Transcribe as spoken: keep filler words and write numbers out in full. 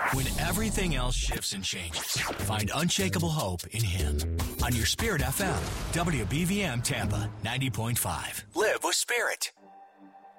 When everything else shifts and changes, find unshakable hope in Him. On your Spirit F M, W B V M Tampa ninety point five. Live with Spirit.